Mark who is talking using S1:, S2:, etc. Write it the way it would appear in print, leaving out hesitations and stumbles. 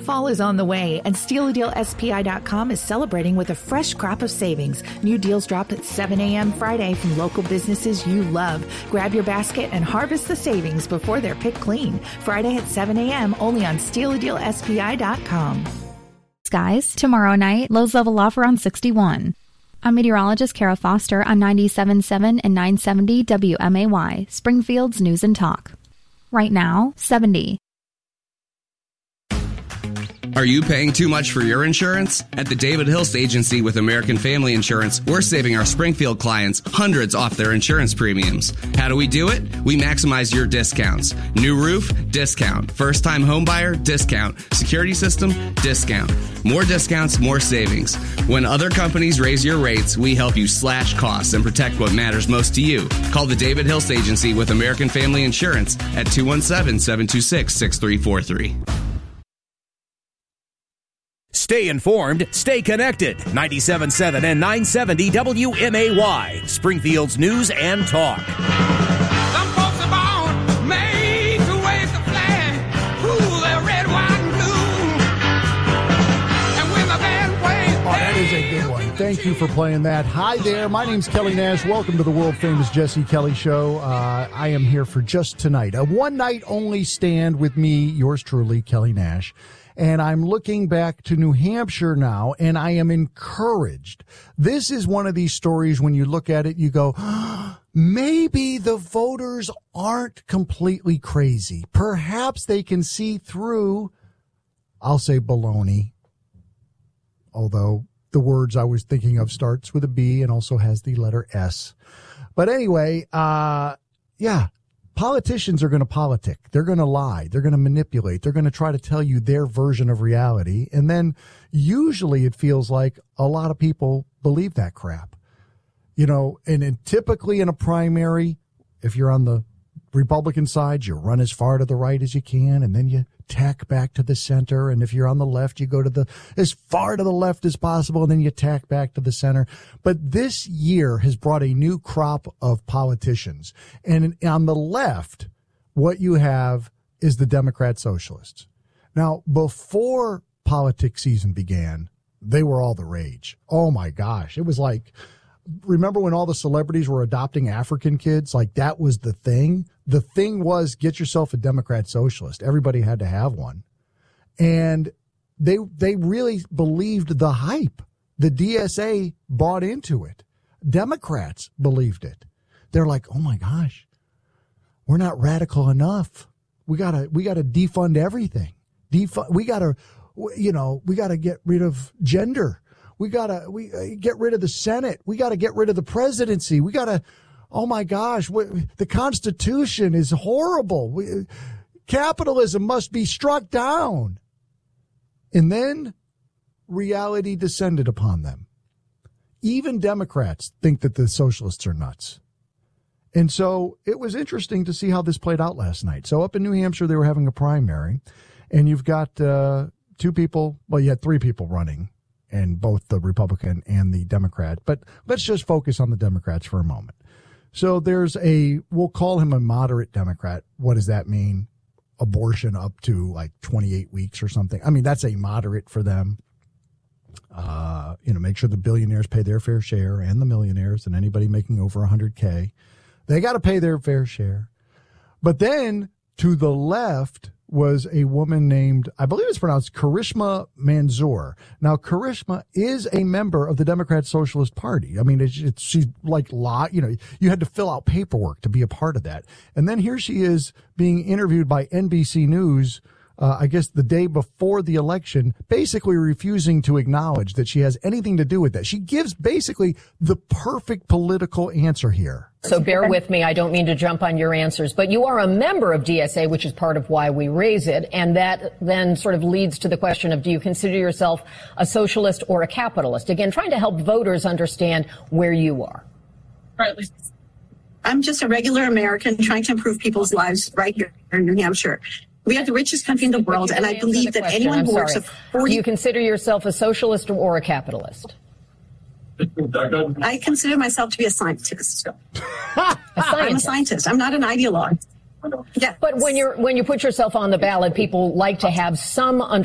S1: Fall is on the way, and SteelADealSPI.com is celebrating with a fresh crop of savings. New deals drop at 7 a.m. Friday from local businesses you love. Grab your basket and harvest the savings before they're picked clean. Friday at 7 a.m. only on SteelADealSPI.com.
S2: Skies, tomorrow night, lows level off around 61. I'm meteorologist Kara Foster on 97.7 and 970 WMAY, Springfield's News and Talk. Right now, 70.
S3: Are you paying too much for your insurance? At the David Hilst Agency with American Family Insurance, we're saving our Springfield clients hundreds off their insurance premiums. How do we do it? We maximize your discounts. New roof? Discount. First-time homebuyer? Discount. Security system? Discount. More discounts, more savings. When other companies raise your rates, we help you slash costs and protect what matters most to you. Call the David Hilst Agency with American Family Insurance at 217-726-6343.
S4: Stay informed, stay connected. 97.7 and 970 WMAY, Springfield's News and Talk.
S5: Some folks are born made to wave the flag, ooh, they're red, white, and blue. And when the band plays,
S6: that is a good one. Thank you for playing that. Hi there, my name's Kelly Nash. Welcome to the world-famous Jesse Kelly Show. I am here for just tonight. A one-night-only stand with me, yours truly, Kelly Nash. And I'm looking back to New Hampshire now, and I am encouraged. This is one of these stories when you look at it, you go, maybe the voters aren't completely crazy. Perhaps they can see through, I'll say baloney, although the words I was thinking of starts with a B and also has the letter S. But anyway, yeah. Politicians are going to politic. They're going to lie. They're going to manipulate. They're going to try to tell you their version of reality. And then usually it feels like a lot of people believe that crap. You know, and typically in a primary, if you're on the Republican side, you run as far to the right as you can, and then you tack back to the center. And if you're on the left, you go to as far to the left as possible, and then you tack back to the center. But this year has brought a new crop of politicians. And on the left, what you have is the Democrat socialists. Now, before politics season began, they were all the rage. Oh my gosh. It was like, remember when all the celebrities were adopting African kids? Like, that was the thing. The thing was, get yourself a Democrat socialist. Everybody had to have one. And they really believed the hype. The DSA bought into it. Democrats believed it. They're like, oh my gosh, we're not radical enough. We gotta defund everything. We gotta get rid of gender. We get rid of the Senate. We got to get rid of the presidency. Oh my gosh, the Constitution is horrible. Capitalism must be struck down. And then reality descended upon them. Even Democrats think that the socialists are nuts. And so it was interesting to see how this played out last night. So up in New Hampshire, they were having a primary, and you've got you had three people running, and both the Republican and the Democrat. But let's just focus on the Democrats for a moment. So we'll call him a moderate Democrat. What does that mean? Abortion up to like 28 weeks or something. I mean, that's a moderate for them. Make sure the billionaires pay their fair share, and the millionaires, and anybody making over 100K. They got to pay their fair share. But then to the left was a woman named, I believe it's pronounced Karishma Manzoor. Now, Karishma is a member of the Democrat Socialist Party. I mean, she's like, you had to fill out paperwork to be a part of that. And then here she is being interviewed by NBC News, I guess the day before the election, basically refusing to acknowledge that she has anything to do with that. She gives basically the perfect political answer here.
S7: So bear with me. I don't mean to jump on your answers, but you are a member of DSA, which is part of why we raise it. And that then sort of leads to the question of, do you consider yourself a socialist or a capitalist? Again, trying to help voters understand where you are.
S8: Right. I'm just a regular American trying to improve people's lives right here in New Hampshire. We are the richest country in the world, and I believe that anyone who works
S7: do you consider yourself a socialist or a capitalist?
S8: I consider myself to be a scientist. I'm a scientist. I'm not an ideologue. Yeah.
S7: But when you put yourself on the ballot, people like to have some